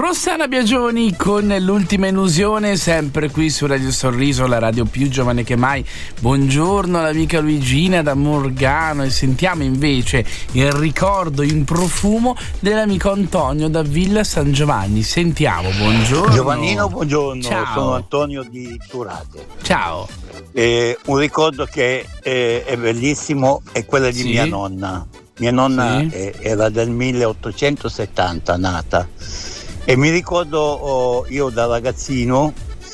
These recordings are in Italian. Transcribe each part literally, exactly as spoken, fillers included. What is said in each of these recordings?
Rossana Biagioni con l'ultima illusione, sempre qui su Radio Sorriso, la radio più giovane che mai. Buongiorno all'amica Luigina da Morgano e sentiamo invece il ricordo in profumo dell'amico Antonio da Villa San Giovanni. Sentiamo, buongiorno. Giovannino, buongiorno. Ciao. Sono Antonio di Turate. Ciao. Eh, un ricordo che eh, è bellissimo è quello di Sì. mia nonna. Mia nonna Sì. eh, era del milleottocentosettanta nata e mi ricordo oh, io da ragazzino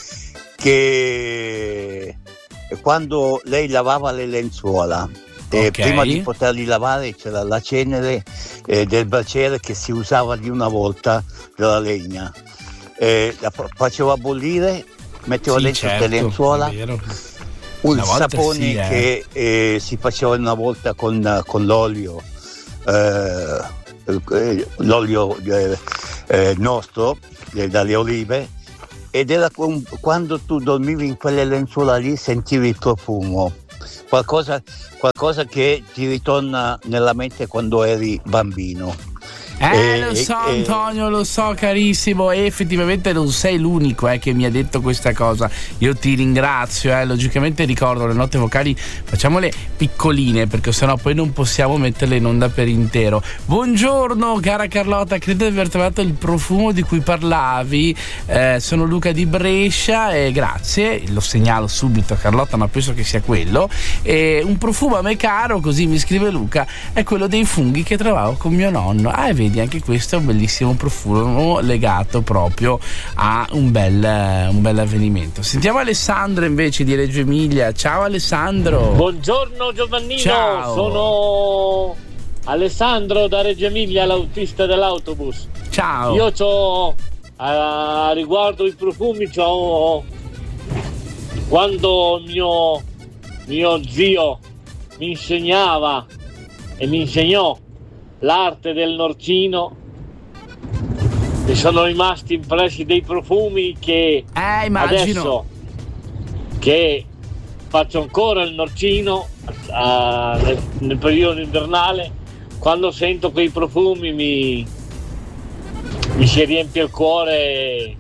che quando lei lavava le lenzuola, eh, Ok. prima di poterli lavare c'era la cenere eh, del braciere che si usava di una volta della legna, eh, la fa- faceva bollire, metteva Sì, dentro certo, queste lenzuola è vero. un Una volta sapone sì, eh. che eh, si faceva una volta con, con l'olio, eh, eh, l'olio eh, eh, nostro, eh, dalle olive, ed era con- quando tu dormivi in quelle lenzuola lì sentivi il profumo, qualcosa, qualcosa che ti ritorna nella mente quando eri bambino. Eh, Eh, lo so eh, Antonio, lo so carissimo, e effettivamente non sei l'unico eh, che mi ha detto questa cosa. Io ti ringrazio, eh. Logicamente ricordo le note vocali, facciamole piccoline perché sennò poi non possiamo metterle in onda per intero. Buongiorno cara Carlotta, credo di aver trovato il profumo di cui parlavi. Eh, sono Luca di Brescia e grazie, lo segnalo subito a Carlotta, ma penso che sia quello. E un profumo a me caro, così mi scrive Luca, è quello dei funghi che trovavo con mio nonno. Ah, e vedi, anche questo è un bellissimo profumo legato proprio a un bel, un bel avvenimento. Sentiamo Alessandro invece di Reggio Emilia. Ciao Alessandro. Buongiorno Giovannino, Ciao. sono Alessandro da Reggio Emilia, l'autista dell'autobus. Ciao. Io c'ho, a riguardo i profumi, c'ho quando mio, mio zio mi insegnava e mi insegnò l'arte del norcino, mi sono rimasti impressi dei profumi che Eh, immagino. adesso che faccio ancora il norcino ah, nel, nel periodo invernale, quando sento quei profumi mi, mi si riempie il cuore e,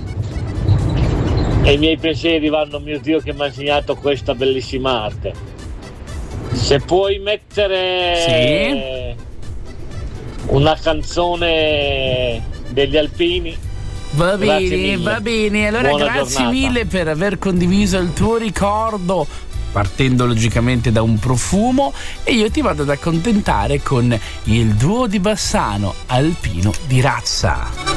e i miei pensieri vanno a mio Dio che mi ha insegnato questa bellissima arte. Se puoi mettere una canzone degli Alpini. Va Grazie bene, mille. va bene. Allora Buona grazie giornata. mille per aver condiviso il tuo ricordo, partendo logicamente da un profumo, e io ti vado ad accontentare con il duo di Bassano, Alpino di razza.